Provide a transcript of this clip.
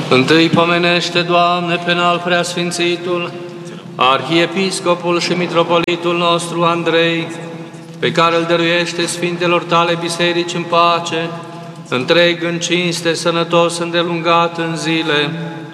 Întâi pomenește, Doamne, pe înalt preasfințitul arhiepiscopul și mitropolitul nostru Andrei, pe care îl dăruiește sfintelor tale biserici în pace, întreg în cinste, sănătos, îndelungat în zile,